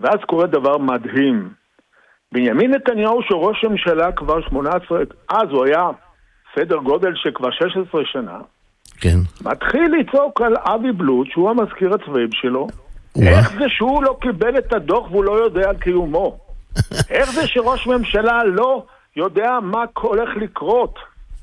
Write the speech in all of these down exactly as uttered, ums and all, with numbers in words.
ואז קורה דבר מדהים. בנימין נתניהו שהוא ראש הממשלה כבר שמונה עשרה, אז הוא היה סדר גודל שכבר שש עשרה שנה, כן. מתחיל לצעוק על אבי בלוט, שהוא המזכיר הצבאי שלו, איך זה שהוא לא קיבל את הדוח והוא לא יודע על קיומו? איך זה שראש ממשלה לא יודע מה הולך לקרות?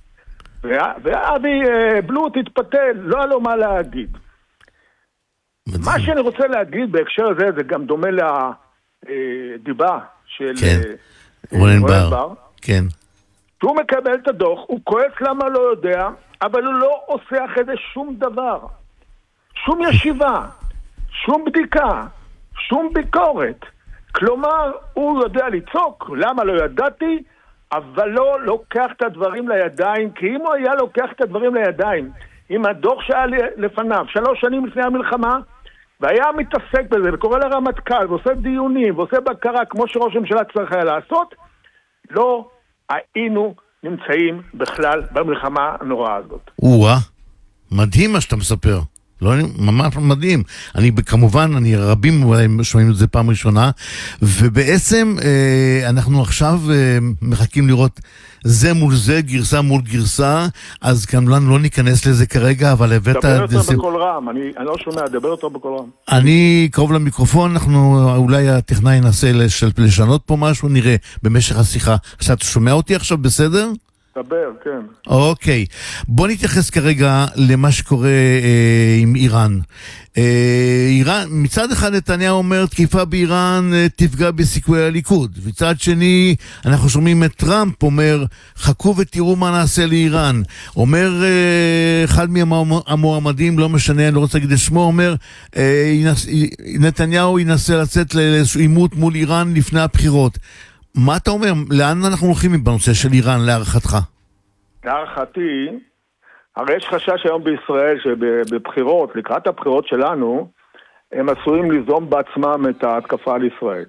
ואבי בלוט התפתל, לא היה לו מה להגיד. מה שאני רוצה להגיד בהקשר הזה, זה גם דומה לדיבה של רונן בר. כן. שהוא מקבל את הדוח, הוא כועס למה לא יודע, אבל הוא לא עושה אחרי זה שום דבר. שום ישיבה, שום בדיקה, שום ביקורת. כלומר, הוא יודע לצעוק, למה לא ידעתי, אבל לא לוקח את הדברים לידיים, כי אם הוא היה לוקח את הדברים לידיים, עם הדוח שהיה לפניו, שלוש שנים לפני המלחמה, והיה מתעסק בזה, וקורא לרמטכ"ל, ועושה דיונים, ועושה בקרה, כמו שראש הממשלה צריך היה לעשות, לא היינו נמצאים בכלל במלחמה הנוראה הזאת. וואה, מדהים מה שאתה מספר. לא, ממש מדהים. אני, כמובן, אני רבים שומעים את זה פעם ראשונה, ובעצם אה, אנחנו עכשיו אה, מחכים לראות זה מול זה, גרסה מול גרסה, אז כמובן לא ניכנס לזה כרגע, אבל הבאת... דבר יותר דס... בכל רם, אני, אני לא שומע, דבר יותר בכל רם. אני קרוב למיקרופון, אנחנו, אולי הטכנאי ינסה לש... לשנות פה משהו, נראה במשך השיחה. עכשיו, אתה שומע אותי עכשיו בסדר? דבר, כן. אוקיי, בוא נתייחס כרגע למה שקורה אה, עם איראן. אה, איראן, מצד אחד נתניהו אומר, תקיפה באיראן אה, תפגע בסיכויי הליכוד. מצד שני, אנחנו שומעים את טראמפ אומר, חכו ותראו מה נעשה לאיראן. אומר אה, אחד מהמועמדים, לא משנה, אני לא רוצה להגיד את שמו, אומר, אה, ינס, נתניהו ינסה לצאת לאיזשהו עימות מול איראן לפני הבחירות. מה אתה אומר? לאן אנחנו הולכים בנושא של איראן, להערכתך? להערכתי, הרי יש חשש היום בישראל שבבחירות, לקראת הבחירות שלנו, הם עשויים ליזום בעצמם את ההתקפה על ישראל.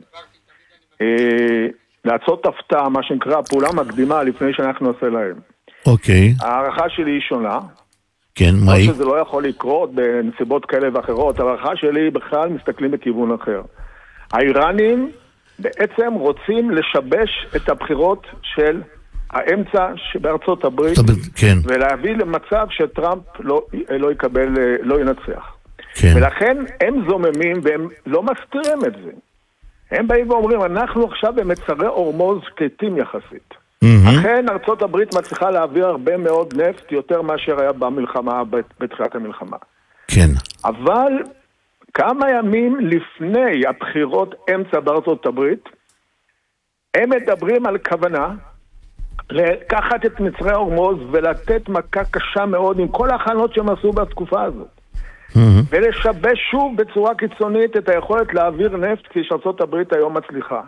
לעשות הפתעה, מה שנקרא, פעולה מקדימה לפני שאנחנו נעשה להם. אוקיי. הערכה שלי היא שונה. כן, מה היא? שזה לא יכול לקרות בנסיבות כאלה ואחרות. הערכה שלי בכלל מסתכלים בכיוון אחר. האיראנים בעצם רוצים לשבש את הבחירות של האמצע בארצות הברית, כן. ולהביא למצב שטראמפ לא, לא יקבל, לא ינצח. כן. ולכן הם זוממים והם לא מסתירים את זה. הם באים ואומרים, אנחנו עכשיו במצרי אורמוז שקטים יחסית. Mm-hmm. אכן ארצות הברית מצליחה להעביר הרבה מאוד נפט, יותר מאשר היה במלחמה, בתחילת המלחמה. כן. אבל כמה ימים לפני הבחירות אמצע בארצות הברית, הם מדברים על כוונה לקחת את מצרי אורמוז ולתת מכה קשה מאוד עם כל ההכנות שהם עשו בתקופה הזאת. Mm-hmm. ולשבש שוב בצורה קיצונית את היכולת להעביר נפט כפי שארצות הברית היום מצליחה.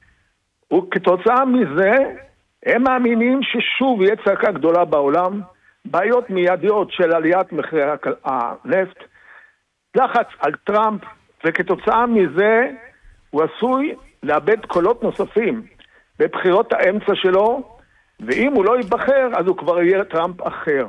וכתוצאה מזה, הם מאמינים ששוב יהיה צעקה גדולה בעולם, בעיות מיידיות של עליית מחירי הנפט, לחץ על טראמפ, וכתוצאה מזה הוא עשוי לאבד קולות נוספים בבחירות האמצע שלו, ואם הוא לא ייבחר, אז הוא כבר יהיה טראמפ אחר.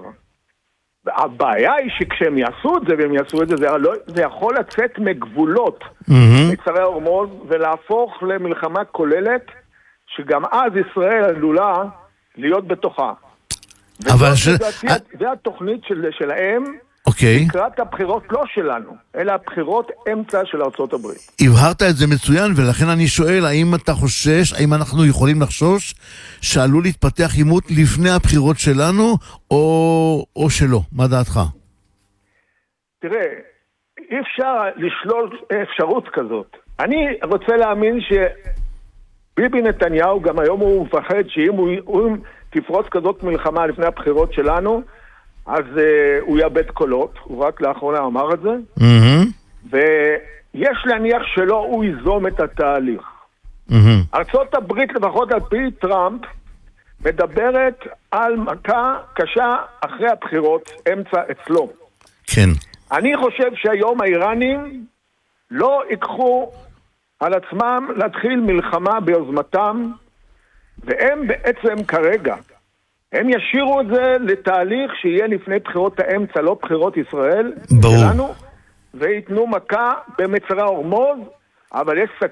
הבעיה היא שכשהם יעשו את זה, והם יעשו את זה, זה, לא, זה יכול לצאת מגבולות mm-hmm. מצרי אורמוז, ולהפוך למלחמה כוללת, שגם אז ישראל עלולה להיות בתוכה. אבל ש... זה, זה התוכנית של, שלהם, אוקיי. לקראת הבחירות לא שלנו, אלא הבחירות אמצע של ארצות הברית. הבהרת את זה מצוין, ולכן אני שואל, האם אתה חושש, האם אנחנו יכולים לחשוש שעלול להתפתח עימות לפני הבחירות שלנו, או, או שלא? מה דעתך? תראה, אי אפשר לשלול אפשרות כזאת. אני רוצה להאמין שביבי נתניהו, גם היום הוא מפחד שאם הוא, הוא תפרוץ כזאת מלחמה לפני הבחירות שלנו, אז uh, הוא יאבד קולות, הוא רק לאחרונה אמר את זה, mm-hmm. ויש להניח שלא הוא ייזום את התהליך. Mm-hmm. ארצות הברית, לפחות על פי טראמפ, מדברת על מכה קשה אחרי הבחירות, אמצע אצלו. כן. אני חושב שהיום האיראנים לא ייקחו על עצמם להתחיל מלחמה ביוזמתם, והם בעצם כרגע, הם ישירו את זה לתהליך שיהיה לפני בחירות האמצע, לא בחירות ישראל, ברור. שלנו, ויתנו מכה במצרי אורמוז, אבל יש